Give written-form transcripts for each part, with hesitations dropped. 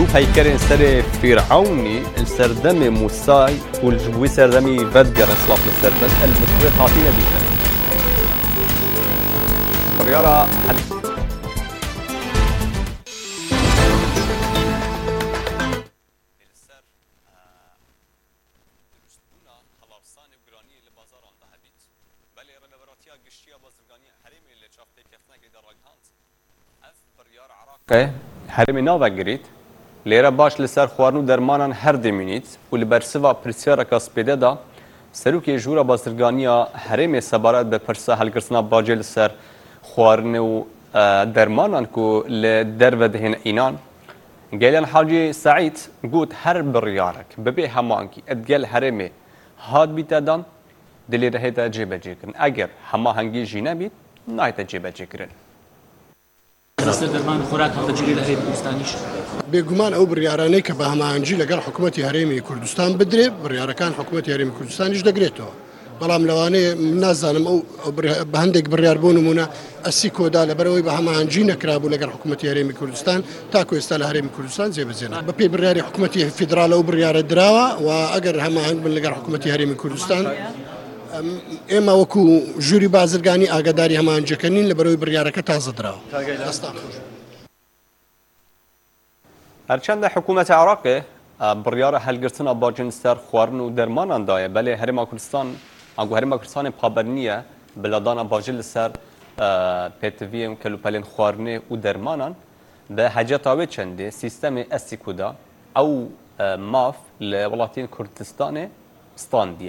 هيكرين سر فرعوني السردمي موساي والجوي سردمي فدقر اصلاف السردم المصري خاطينا بيتا بريارة حل هرمی ناوه گرید لیره باش لسر خوارنو درمانان هر دمینید و لبرسوا پرسیارا کاسپیده دا سروکی جورا بازرگانیا هرمی سبارت به پرسا هلگرسنا باجه لسر خوارنو درمانان کو لدر و دهن اینان گلیان حاجی سعید گوت هر بریارک ببی همانکی ادگل هرمی هاد بیتا دان دلی رهیتا جیبه جیکرن اگر همه هنگی جینه بید نایتا جیبه جیکرن لەسەر دەرمان خۆراک هەڵدەگیری لە هەرێمی کوردستانیش بێگومان ئەو بڕیارانەی کە بە هەماهەنگی لەگەڵ حکوومەتی هەرێمی کوردستان بدرێت بڕیارەکان حکوومەتی هەرێمی کوردستانیش دەگرێتەوە بەڵام لەوانەیە نازانم ئەو بە هەندێک بڕیار بۆ نمونە ئەسی کۆدا لەبەرەوەی بە هەماهەنگی نەکرابوو لەگەڵ حکوومەتی هەرێمی کوردستان تاکو ئێستا لە هەرێمی کوردستان جێبەجێنە بە پێی بڕیاری حکوومەتی فیدراڵە ئەو بڕیارە دراوە و ئەگەر هەماهەنگ بن لەگەڵ حکوومەتی هەرێمی کوردستان ئێمە وەکو ژووری بازرگانی ئاگاداری هەماهەنگیەکەنین لەبەرەوەی بڕیارەکە تازە دراوە هرچند حکومت عراق بریار هلگرتن باجن سر خوارن و درمان اندایه بله هرم کردستان اگه هرم کردستان پابرنیه بلادان باجل سر پتویم کلوپلین خوارن و درمانان به حاجت آوی چنده سیستم استیکودا او ماف لولاتین کردستان استاندیه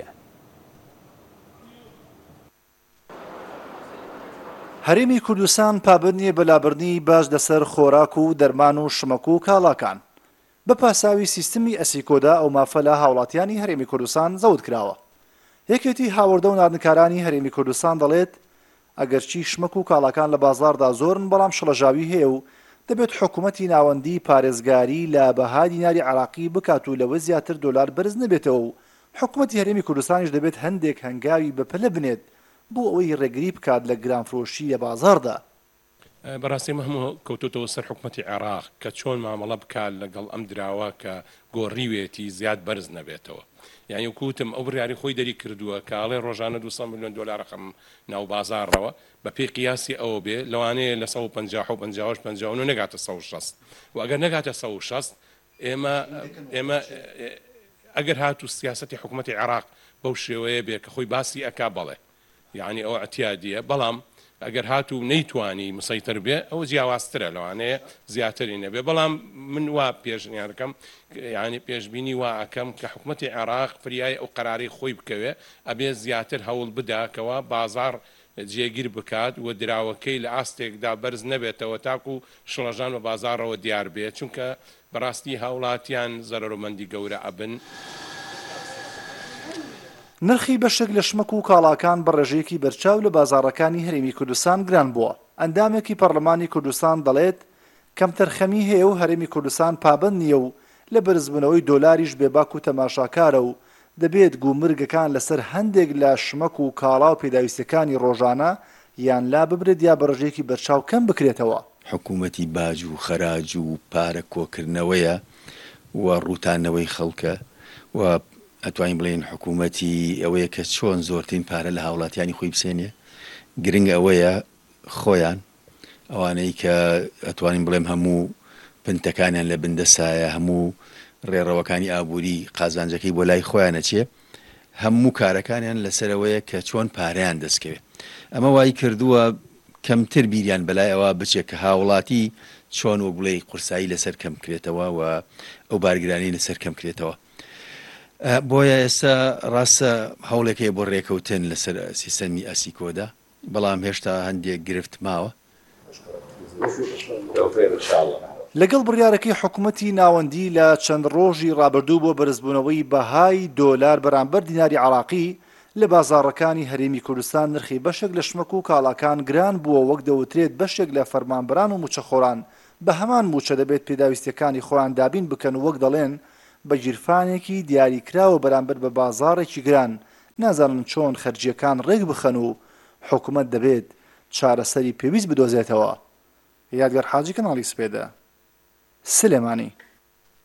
هەرێمی کوردستان پابرنیە بەلابردنی باش لەسەر خۆراک و دەرمان و شمەک و کاڵاکان بە پاساوی سیستمی ئەسیکۆدا ئەو مافە لە هاوڵاتیانی هەرێمی کوردستان زەوت کراوە یەکێتی هاوردە و ناردنکارانی هەرێمی کوردستان دەڵێت ئەگەرچی شمەک و کاڵاکان لە بازاردا زۆرن بەڵام شڵەژاوی هەیە و دەبێت حکوومەتی ناوەندی پارێزگاری لە بەهای دیناری عراقی بکات و لەوە زیاتر دۆلار بەرز نەبێتەوە و حکوومەتی هەرێمی کوردستانیش دەبێت هەندێک هەنگاوی بەپەلە بنێت بۆ ئەوەی ڕێگری بکات لە گرانفرۆشی لە بازاردا بەڕاستی هەموو کەوتوتەوە سەر حکوومەتی عێراق کە چۆن مامەڵە بکات لەگەڵ ئەم دراوە کە گۆڕیوێتی زیاد بەرز نەبێتەوە یعنی وکوتم ئەو بڕیاری خۆی دەری کردووە کە ئاڵێ ڕۆژانە 200 میلیۆن دلار رقم ناو بازارڕەوە بە پێی قیاسی ئەوە بێ لەوانەیە لە 150 و 59 نەگاتە 160 و ئەگەر نەگاتە 160 ئێمە ئەگەر هاتوو سیاسەتی حکوومەتی عێراق بەو شێوەیە بێ کە خۆی باسی ئەکا بەڵێ يعني ئەو اعتیادیە بەڵام ئەگەر هاتوو نەیتوانی مسەیتر بێ ئەو جیاوازترە لەوانەیە زیاتری نەبێ بەڵام من وا پێشنیارەکەم يعني پێشبینی وا ئەکەم کە حکوومەتی عێراق فریای ئەو قەراری خۆی بکەوێ ئەبێ زیاتر هەوڵ بداکەوە بازار جێگیر بکات و دراوەکەی لە ئاستێکدا بەرز نەبێتەوە تاکو شڵەژان بە بازارەوە دیار بێت چونکە بەڕاستی هاوڵاتیان زەرەرۆمەندی گەورە ئەبن نرخی بەشێک لە شمەک و کاڵاکان بە ڕێژەیەکی بەرچاو لە بازاڕەکانی هەرێمی کوردستان گران بووە ئەندامێکی پەرلەمانی کوردستان دەڵێت کەمتەرخەمی هەیە و هەرێمی کوردستان پابند نییە و لە بەرزبوونەوەی دۆلاریش بێباک و تەماشاکارە و دەبێت گومرگەکان لەسەر هەندێک لە شمەک و کاڵا و پێداویستەکانی ڕۆژانە یان لا ببرێت یا بە ڕێژەیەکی بەرچاو کەم بکرێتەوە حکوومەتی باج و خەراج و پارە کۆکردنەوەیە و ڕوتانەوەی خەڵکە و ئەتوانین بڵێن حکوومەتی ئەوەیە کە چۆن زۆرترین پارە لە هاوڵاتیانی خۆی بسێنێ گرنگ ئەوەیە خۆیان ئەوانەی کە ئەتوانین بڵێم هەموو پنتەکانیان لە بندە سایە هەموو ڕێڕەوەکانی ئابووری قازانجەکەی بۆ لای خۆیانە چێ هەموو کارەکانیان لەسەرەوەیە کە چۆن پارەیان دەستکەوێت ئەمە وای کردووە کەمتر بیریان بەلای ئەوە بچێت کە هاوڵاتی چۆن وە بڵێ قورسایی لەسەر کەم کرێتەوە و ئەو بارگرانی لەسەر کەم کرێتەوە بۆیە ئێستا ڕاستە هەوڵێکی بۆ ڕێکەوتن لەسەر سیستەمی ئەسیکۆدا بەڵام هێشتا هەندێک گرفت ماوە لەگەڵ بڕیارەکەی حکوومەتی ناوەندی لە چەند ڕۆژی ڕابردوو بۆ بەرزبوونەوەی بەهای دۆلار بەرامبەر دیناری عراقی لە بازاڕەکانی هەرێمی کوردستان نرخی بەشێک لە شمەک و کاڵاکان گران بووە وەک دەوترێت بەشێک لە فەرمانبەران و موچەخۆران بە هەمان موچە دەبێت پێداویستەکانی خۆیان دابین بکەن و وەک دەڵێن بە گیرفانێکی دیاریکراوە بەرامبەر بە بازاڕێکی گران نازانن چۆن خەرجیەکان ڕێک بخەن و حکوومەت دەبێت چارەسەری پێویست بدۆزێتەوە یادگەر حاجی کەناڵی سپێدە سلێمانی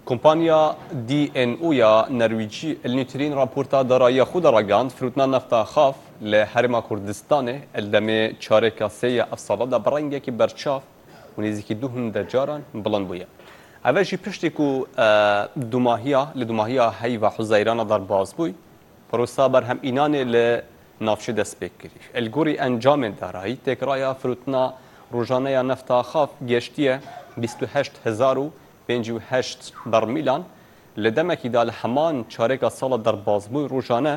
کمپانیا DNO یا نرویجی النیترین راپورتا درایی خود را گاند فروتنا نفتا خاف لحرم کردستان الدم چارکا سی افسالا دا برنگه که برچاف و نزدیکی 200 جاران بلند بوده. اولی پشتی که لدوماهیا هی و حزیران در باز بوی پروسا بر هم اینانه لنافشه دست بکری. الگوری انجام دارایی تکرایا فروتنا روزانه نفتا خاف گشتیه 28,058 برمیلان لدمکی دال همان چارک سال در بازبوی روزانه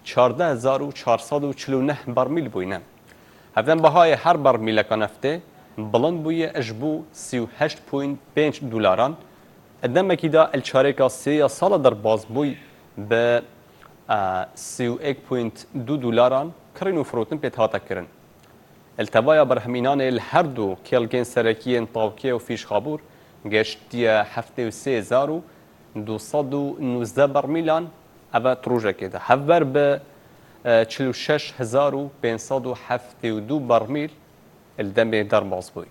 14,449 برمیل بوینه. هفتن بهای هر برمیل که نفته بلند بویه اجبو 38.5 دلاران ادمکی دا الچارک سال در بازبوی به 31.2 دلاران کرین و فروتن پیت هاتا کرن. التوایا برهمینان الهر دو کلگین سرکیین طاوکیه و فیش خابور گشتی 73,219 برمیلان اوه تروژه که ده هفور به 46,572 برمیل الدم در باز بوی.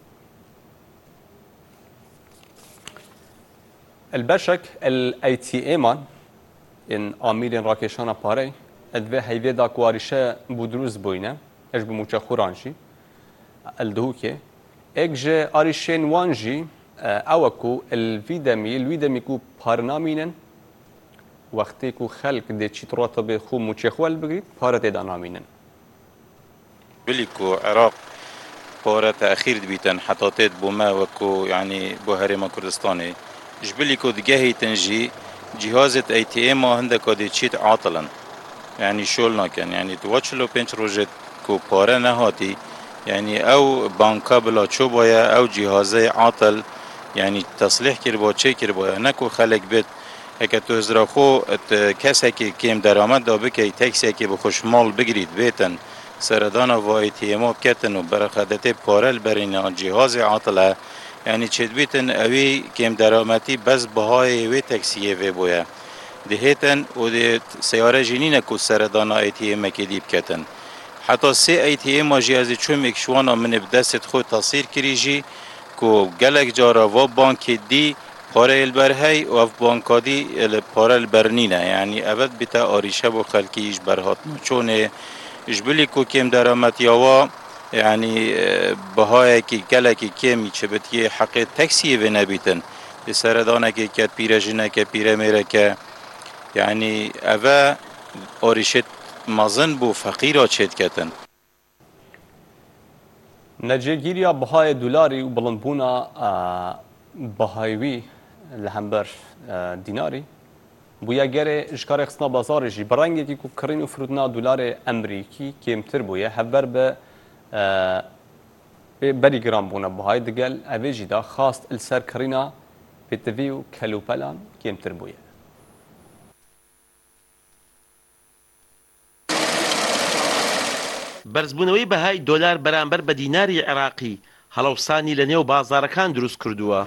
البشک ATM این آمیرین راکشان پاره ادوه هیوه دا کواریشه بودروز بوینه اش بموچه خورانشی الدهو که اگجه آریشین وانجی اوکو الویدمی کو پارنامینن وقتی کو خلق ده چیترات به خو موچه خوال بگرید پارت دا نامینن بلیکو عراق پاره تأخیر بیتن حتاتت بوما وکو يعني بو هرم كردستاني جبليكو دجاهي تنجي جهازت ATM هندك دي تشيت عاطلا يعني شولنا كان يعني تواتشلو بنش روجت كو پاره نهاتي يعني او بانكا بلا چوبايا او جهازي عاطل يعني تصليح كربا چه كربا نكو خلق بيت هكا تهزراخو كسكي كيم درامد دا بكي تاكسي بخوش مال بگريد بيتن سردانا و ATM بكتن و برخدته پارل برين جهاز عاطله يعني چد بيتن اوي كيم درامتي بس بهای وي تاكسيه وي بويا دهيتن و ده سياره جنين كو سردانا ATM كدي بكتن حتى سي ATM جهاز چوم اكشوانا من بدست خود تصير كريجي کو گلک جارا و بانک دی پاره البرهی و بانک دی پاره البرنینه یعنی اول بیتا آریشه و خلکیش برهات چونه اجبلی کو کم درامت یاوا یعنی بهای که گلکی کمی چه بتیه حق تکسیه و نبیتن به سردانه که کت پیره جنه که پیره میره که یعنی اول آریشه مازن بو فقیرا چید کتن نجیگیریا بهای دلاری و بلندبونا بهایوی لهمبر دیناری بویا گره اشکار خصنا بازارجی برنگی که کرین و فرودنا دلار امریکی کمتر بویا هفر به بری گرام بونا بهای دگل اویجی دا خواست السر کرینا پیتوی و کلوپلان کمتر بویا بەرزبوونەوەی بەهای دۆلار بەرامبەر بە دیناری عێراقی هەڵەوسانی لە نێو بازاڕەکان دروست کردووە.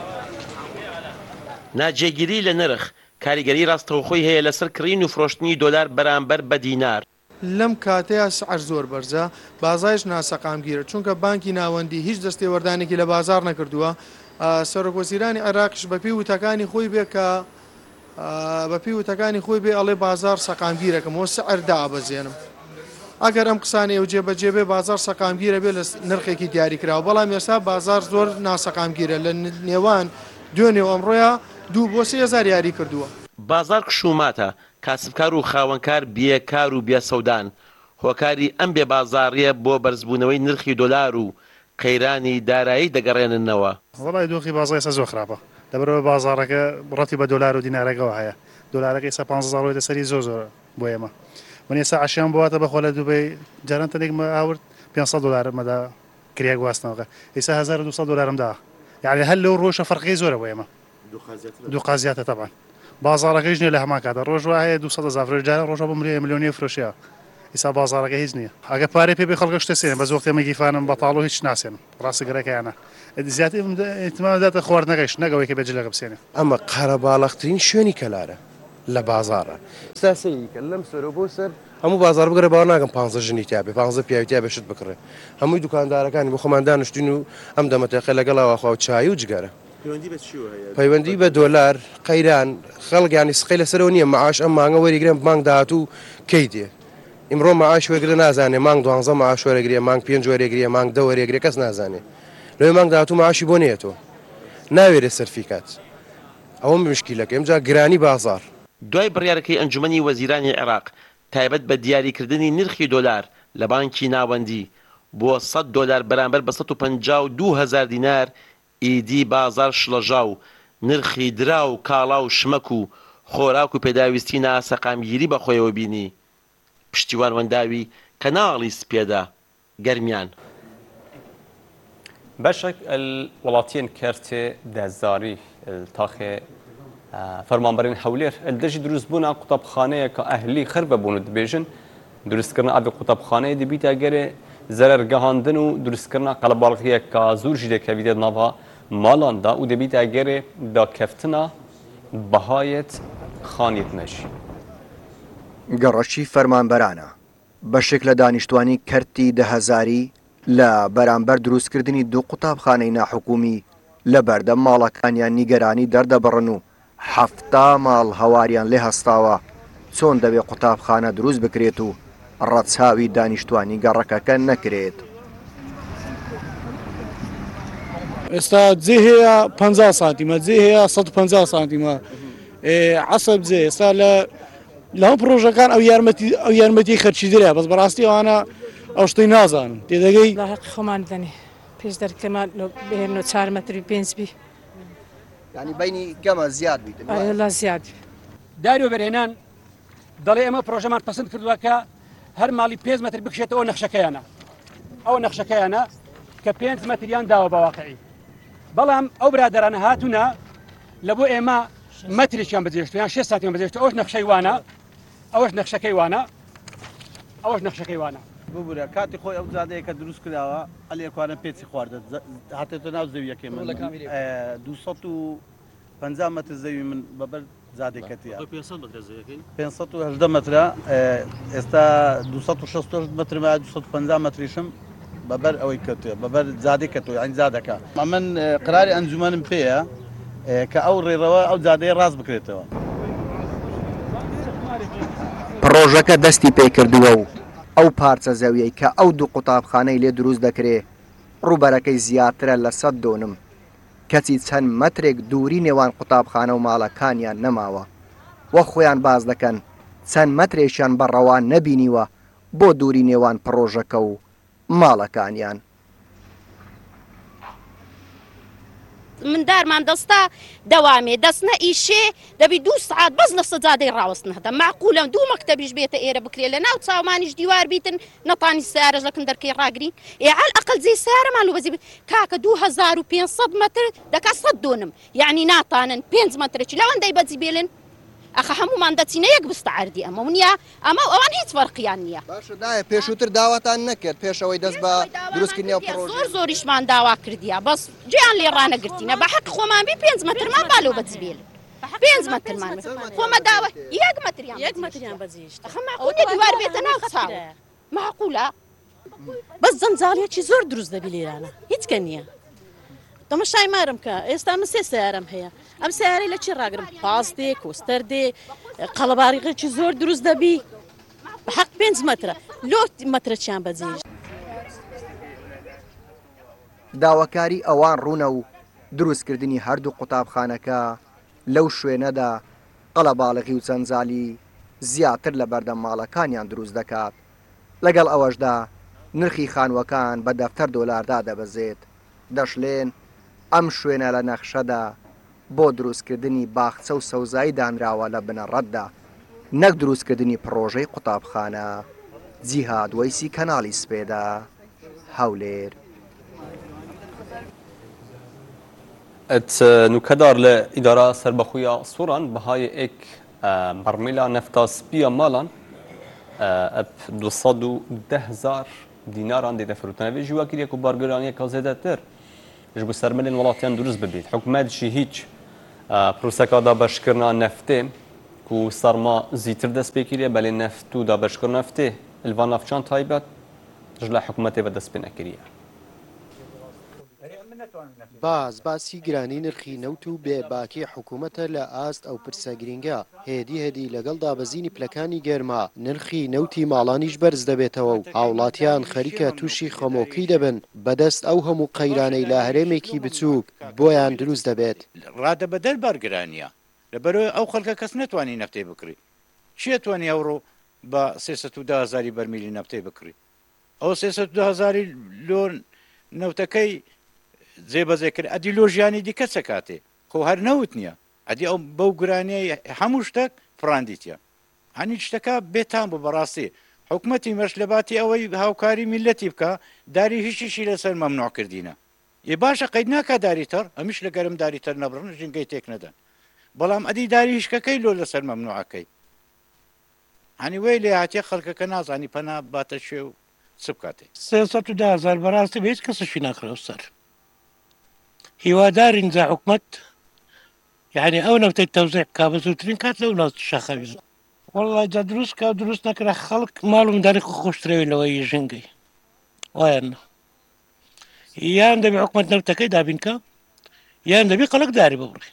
ناجێگیری لە نرخ کاریگەری ڕاستەوخۆی هەیە لەسەر کڕین و فرۆشتنی دۆلار بەرامبەر بە دینار. لەم کاتەیە سعر زۆر بەرزە بازایش ناسەقامگیرە چونکە بانکی ناوەندی هیچ دەستێوەردانێکی لە بازار نەکردووە. سەرۆکوەزیرانی عێراقیش بەپێی وتەکانی خۆی بێ کە بەپێی وتەکانی خۆی بێ ئەڵێ بازار سەقامگیرەکەمەوە سعر دابەزێنم. ئەگەر ئەم قسانەی ئەو جێبەجێبێ بازار سەقامگیرە بێ لە نرخێکی دیاریکراوە بەڵام ئێستا بازار زۆر ناسەقامگیرە لە نێوان دوێنێ و ئەمڕۆیە 2 بۆ 3,000 یاری کردووە. بازار کشوماتە کاسبکار و خاوەنکار بێکار و بێسەودان هۆکاری ئەم بێ بازاڕیە بۆ بەرزبوونەوەی نرخی دۆلار و قەیرانی دارایی دەگەڕێننەوە. وەڵای دۆخی بازار ئێستا زۆر خراپە لەبەرەوە بازاڕەکە ڕەتی بە دۆلار و دینارەکەەوە هەیە دۆلارەکە ئێستا 15,000 دەسەری زۆر بۆ ئێمە من ئێستا عشیان بواتە بەخۆ لە دووبەی جاران تەنێکمە ئاورد 500 دلار مەدا کریا گواستنەوەکە ئێستا 1,200 دلارم دا یعنی هەر لەو ڕۆژە فەرقی زۆرە بۆ ئێمە دوو قازیاتە تەبان بازاڕەکەیش نییە لە هەمان کاتە ڕۆژ هەیە 200,000 جاران ڕۆژە بۆ ملیۆنی فرۆشیە ئێستا بازاڕەکە هیچ نییە ئەگە پارەی پێ بێ خەڵکە شتە سێنن بە زۆختێمە گیفانم بەتاڵ و هیچ ناسێنم ڕاستەگرەکەیانە زیاتر ئیحتیمال داتە خواردنەکەیش نەگەوەی کە بێجلەکە بسێنێ ئەمە قەرەباڵەخترین شوێنی کەلارە لە بازاڕە ساسەیەکە لەم سەرۆ بۆ سەر هەموو بازار بگەڕێ باوە ناکەم 15 ژنی تیاابێ 15 پیاوی بێشت بکڕێ هەمووی دوکاندارەکانی بۆ خۆماندانشتین و ئەم دەمەتەقە لەگەڵاوەخوا و چای و جگەرە پەیوەندی بە دۆلار قەیران خەڵک ینی سقی لەسەرەوە نییە مەعاش ئەم مانگە وەریگرێن مانگ داهاتوو کەی دێ ئیمڕۆ مەعاش وەرگرە نازانێ مانگ 12 مەعاش وەرەگرێ مانگ 5 وەرەگرێ مانگ 10 وەرەگرێ کەس نازانێ لەوێ مانگ داهاتوو مەعاشی بۆ نێتەوە ناوێرێ سەرفیکات ئەوە مشکیلەکە ئەمجا گرانی بازار دوای بڕیارەکەی ئەنجومەنی وەزیرانی عێراق تایبەت بە دیاریکردنی نرخی دۆلار لە بانکی ناوەندی بۆ $100 بەرامبەر بە 152,000 دینار ئیدی بازار شڵەژا و نرخی درا و کاڵا و شمەک و خۆراک و پێداویستی ناسەقامگیری بەخۆیەوە بینی پشتیوان وەنداوی کەناڵی سپێدا گەرمیان بشك الولاتين كرتي دزاري التاخي فرمانبرين حولير الدجي دروس بونا قطبخانه كأهلي خرب بونو دبيجن دروس كرنا أبي قطبخانه دي بيت أجر زرر جهاندن و دروس كرنا قلبالغية كزور جدي كبيدة نافا مالان دا و دي بيت أجر دا كفتنا بهايت خانيت نشي گەڕەشی فەرمانبەرانە بە شکل دانیشتوانی کەرتی دەهەزاری لە بەرامبەر دروستکردنی دوو قوتابخانەی ناحکومی لە بەردەم ماڵەکانیان نیگەرانی دەردەبڕن و 7 ماڵ هەواریان لێ هەستاوە چۆن دەبێ قوتابخانە دروست بکرێت و ڕەچاوی دانیشتوانی گەڕەکەکە نەکرێت. ئێستا جێ هەیە 50 سانتیمە جێ هەیە 150 سانتیمە عەسەب جێ ئێستا لەو پرۆژەکان ئەو یارمەتی خەرچی درێ بەس بەڕاستی ئەوانە ئەو شتەی نازانن تێدەگەی حەقی خۆمان بدەنێ پێش دەرکەمان بهێنەوە 4 مەتری 5 بی ینی بینی گەمە زیاد بیت لا زیاد داری و بەرهێنان دەڵێ ئەمە پرۆژەمان پەسەند کردووە کە هەر ماڵی 5 مەتر بکشێتەوە نەخشەکەیانە ئەو نەخشەکەیانە کە 5 مەتریان داوە بەواقعی بەڵام ئەو برادەرانە هاتوونە لە بۆ ئێمە مەترێکیان بەجێشتویان 6 سانتیمە بەجێشتووە ئەوش نەخشەی وانە ئەوەش نەخشەکەی وانە ئەوەش نەخشەکەی وانە ببوورە کاتی خۆی ئەو زادەیە کە دروست کراوە ئەلێکوانە پێچی خواردە هاتێتە ناو زەویەکەی من 250 مەتر زەوی من بەبەر زادێکەتیە 500 مەترە ئێستا 260 مەترمە 250 مەتریشم بەبەر ئەوەی کەوتێ بەبەر زادێک کەتۆ یانی زادەکە من قراری ئەنجومەنم پێیە کە ئەو ڕێڕەوە ئەو زادەیە ڕاست بکرێتەوە پرۆژەکە دەستی پێکردووە و ئەو پارچە زەویەی کە ئەو دوو قوتابخانەی لێ دروست دەکرێ ڕوبەرەکەی زیاترە لە 100 دۆنم کەچی چەند مەترێک دووری نێوان قوتابخانە و ماڵەکانیان نەماوە وە خۆیان باز دەکەن چەند مەترێکیان بەڕەوا نەبینیوە بۆ دووری نێوان پرۆژەکە و ماڵەکانیان من دارمان دەستا دەوامێ دەستنە ئیشێ دەبی 2 سعات بەس لە سەجادەی ڕاوەستن هەدە معقولەم 2 مەکتەبیش بێتە ئێرە بکرێ لە ناو چاومانیش دیوار بیتن نەتانی سیارەش لەکن دەرکەی ڕاگرین ئێعال ئەقل جێ سیارەمان لە بەزی کاکە 2500 مەتر دەکا 100 دۆنم یعنی ناتانن 5 مەترێکی لەوەندەی بەجی بێلن ئەخە هەمومان دەچینە یەک بستەعەردی ئەمە ونیە ئەمە ئەوان هیچ فەرقیان نییە باشدایە پێشووتر داواتان نەکرد پێشەوەی دەست بە دروستکردنیەوە پرۆژە زۆریشمان داوا کردیە بەس گوێیان لێ ڕانەگرتینە بە حەق خۆمان بی 5 مەترمان بالۆ بەجی بێلن 5 مەترمان خۆمە داوە 1 مەتریان بەجێشت ئەخە دیوار بێتە ناو چاو معقولە بەس جەنجاڵیەکی زۆر دروست دەبی لێرانە هیچکە نییە تەماشای مارم کە ئێستا من 3 سیارەم هەیە ئەم سیارەی لە چی ڕاگرم پاس دێ کۆستەر دێ قەڵەباریغێکی زۆر دروست دەبی بە حەق 5 مەترە لۆ مەترەچیان بەجێشت داواکاری ئەوان ڕوونە و دروستکردنی هەردوو قوتابخانەکە لەو شوێنەدا قەڵەباڵغی و چەنجالی زیاتر لە بەردەم ماڵەکانیان دروست دەکات لەگەڵ ئەوەشدا نرخی خانووەکان بە $10 دەبەزێت دەشلێن ئەم شوێنە لە نەخشەدا بۆ دروستکردنی باخچە و سەوزایی دانراوە لە بنەڕەتدا نەک دروستکردنی پرۆژەی قوتابخانە جیهاد وەیسی کەناڵی سپێدا هەولێر نوکەدار لە ئیدارە سەربەخویە سووران بەهای ئێک بەرمیلا نەفتا سپیە ماڵان 210,000 دیناران دێدەفروتنەوێ ژیواکیرێک و بارگەرانیەکە زێدەتر ji bo sermelên welatiyan durust bibît hikûmet jî hîç proseka dabeşkirina neftê ku sarma zîtir dest pê kiriye belê neft û dabeşkirina neftê li van navçan taybet ji la hikûmetê ve dest pê nekiriye باسی گرانی نرخی نەوت و بێباکی حکوومەتە لە ئاست ئەو پرسە گرینگە هێدی لەگەڵ دابەزینی پلەکانی گەرما نرخی نەوتی ماڵانیش بەرز دەبێتەوە و هاوڵاتیان خەریکە تووشی خەمۆکی دەبن بەدەست ئەو هەموو قەیرانەی لە هەرێمێکی بچووک بۆیان دروست دەبێت ڕادەبەدەر بەرگرانیە لەبەرەوەی ئەو خەڵکە کەس نەتوانی نەفتەی بکڕی چیە توانی ئەوڕۆ بە 310,000 بەرمیلی نەفتەی بکڕی ئەو 310,000 لۆ نەوتەکەی جێبەجێ کرد ئەدی لۆ ژیانی دیکە چە کاتێ خۆ هەر نەوت نییە ئەدی ئەو بەو گرانیە هەموو شتێک فراندیتە هەنی شتەکە بێتان بۆ بەڕاستی حکوومەتی مەشلەباتی ئەوەی هاوکاری میلەتی بکە داری هیچیشی لەسەر مەمنوع کردینە ێ باشە قەید ناکە داریتەر ئەمیش لە گەرم داریتەر نەبڕن ژینگەی تێک نەدەن بەڵام ئەدی داری هیچکەکەی لۆ لەسەر مەمنوعەکەی هەنی وەی لێ هاتیە خەڵکەکە نازانی پەنا باتە شوێ و چ بکاتێ 310,000 بەڕاستی بە هیچ کەسشی ناکرێت سەر هیوادارین جا حکومت یعنی ئەو نەوتەی تەوزیع بکا بە زووترین کات لەو ناو شەخەویست وەڵڵای جا دروست کە دروست نەکرا خەڵک ماڵ و منداڵی خۆشترەوەی لەوەی ژنگەی وایە یان دەبێ حکومت نەوتەکەی دابینکە یان دەبێ خەڵک داری ببڕی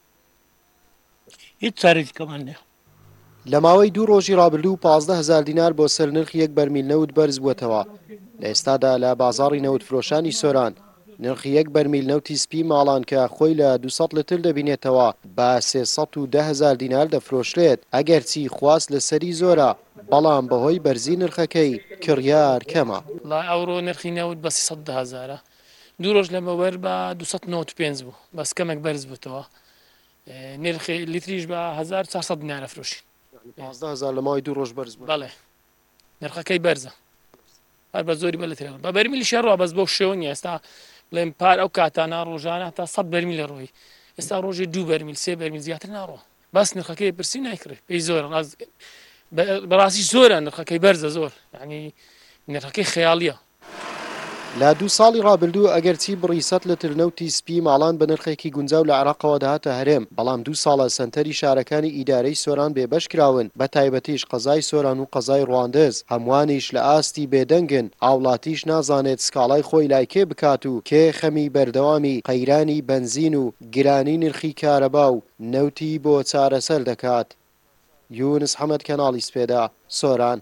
هیچ چارێکی کەمان نییە لە ماوەی 2 ڕۆژی ڕابردوو 15,000 دینار بۆ سەر نرخی 1 بەرمیل نەوت بەرز بووەتەوە لە ئێستادا لە بازاڕی نەوت فرۆشانی سۆران نرخی 1 بەرمیل نەوتی سپی ماڵان کە خۆی لە 200 لتر دەبینێتەوە بە 310,000 دینار دەفرۆشرێت ئەگەرچی خواست لەسەری زۆرە بەڵام بەهۆی بەرزی نرخەکەی کڕیار کەمە ئەوڕۆ نرخی نەوت بە 300,000 دوو ڕۆژ لەمەوەەر بە 295 بوو بەس کەمێک بەرز بووتەوە نرخی لیتریش بە 1400 دینارە فرۆشی 15,000 لە ماوەی 2 ڕۆژ بەرز بوو بەڵێ نرخەکەی بەرزە هەر بە زۆری بەلترەوە بە بەرمیلی شەڕەوە بەس بۆ شێوە نیە ئێستا بڵێم پار ئەو کاتانە ڕۆژانە تا 100 بەرمیل لە ڕۆی ئێستا ڕۆژێ 2 بەرمیل 3 بەرمیل زیاتر ناڕۆ بەس نرخەکەی پرسی نایکرێت پێی زۆر بەڕاستی زۆرە نرخەکەی بەرزە زۆر یعنی نرخەکەی خەیاڵیە لە 2 ساڵی ڕابردوو ئەگەرچی بڕی 100 لتر نەوتی سپی ماڵان بە نرخێکی گونجاو لە عێراقەوە دەهاتە هەرێم بەڵام 2 ساڵە سەنتەری شارەکانی ئیدارەی سۆران بێبەش کراون بە تایبەتیش قەزای سۆران و قەزای ڕواندز هەموانیش لە ئاستی بێدەنگن ئاوڵاتیش نازانێت سکاڵای خۆی لای کێ بکات و کێ خەمی بەردەوامی قەیرانی بەنزین و گرانی نرخی کارەبا و نەوتی بۆ چارەسەر دەکات یونس حەمەد کەناڵی سپێدا سۆران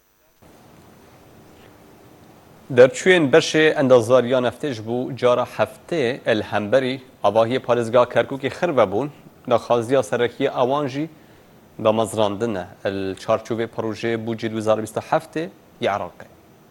دەرچوێن بەشێ ئەندازاریان نەفتێش بوو جارە هەفتێ ئەلهەمبەری ئاواهیە پارێزگا کەرکووکی خربە بوون نەخوازیە سەرەکیە ئەوانژی بە مەزراندنە چارچوبێ پڕۆژێ بودجێ 2027 عێراقی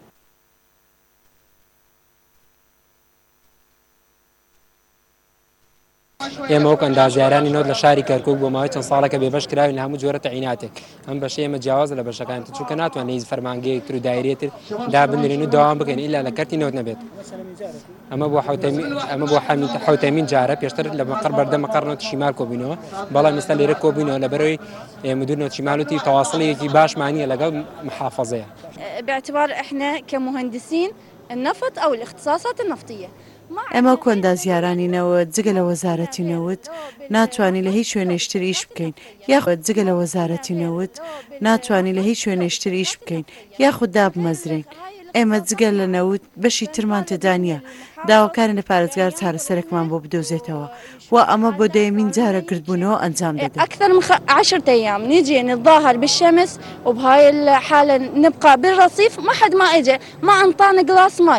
ئێمە وەک ئەندازیارانی نۆت لە شاری کەرکووک بۆ ماوەی چەند ساڵەکە بێبەش کراوین لە هەموو جۆرە تەعیناتێک ئەم بەشەی ئێمە جیاوازە لە بەشەکانتر چونکە ناتوانین هیچ فەرمانگەیەکتر و دایرێتر دابنرێن و داوام بکەین ئیلا لە کەرتی نەوت نەبێت ئەمە بۆ حوتەمین جارە پێشتر لە مەقڕ بەردە مەقڕ نۆتی شیمال کۆبووینەوە بەڵام ئێستا لێرە کۆبووینەوە لەبەرەوەی مدير نوت شمالوتي تواصلية باش معنية لقل محافظة باعتبار احنا كمهندسين النفط او الاختصاصات النفطية ئەمە کۆندازیارانی نەوت جگە لە وەزارەتی نەوت ناتوانانی لە هیچ شوێنێشتر ئیش بکەین یاخود جگە لە وەزارەتی نەوت ناتوانانی لە هیچ شوێنێشتر ئیش بکەین یاخود دابمەزرین ئێمە جگە لە نەوت بەشی ترمان تێدا نییە داواکارن لە پارێزگار چارەسەرێکمان بۆ بدۆزێتەوە و ئەمە بۆ دەیەمین جارە گردبوونەوە ئەنجام دەدەین أكثر من 10 أيام نيجي نتظاهر بالشمس وبهاي الحالة نبقى بالرصيف ما حد ما إجا ما أنطانا قلاص ماي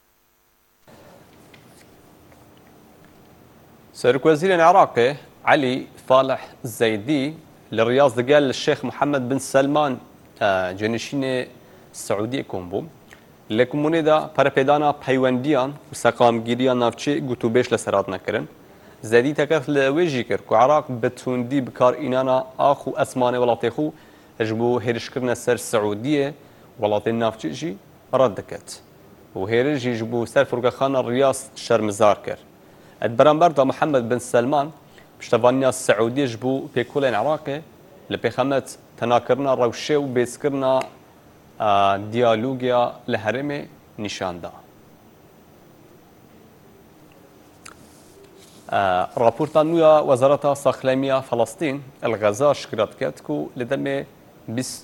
سەرۆک وەزیرێن عێراقێ عەلی فاڵح زەیدی لە ڕیاض دەگەل الشێخ محەممەد بن سەلمان جێنشینێ سعودیە کۆم بوو لە کۆمونێدا پەرەپێدانا پەیوەندیان و سەقامگیریان ناوچێ گوتوبێش لە سەرات نەکردن زەدی تەکەف لە ئەوێژی کرد و عێراق بە توندی بکارئینانا ئاخ و ئەسمانێ وڵاتێ خو هەژ بۆ هێرشکردنە سەر سعودیە وڵاتێ ناوچێژی ڕەت دەکەت و هێرشیش بۆ سەر فورگەخانە ڕیاض شەرمزار کرد بەرامبەردا محەممەد بن سەلمان پشتەوانیا سعودیش بوو پێکۆڵێن عێراقێ لە پێخەمەت تەناکردنا ڕەوشێ و بێزکردنا دیالوگیا لە هەرێمێ نیشاندا راپۆرتان نوێە وەزارەتە ساخلەمیە فەڵەستین ئەلغەزا شکرات کرد و لە دەمێ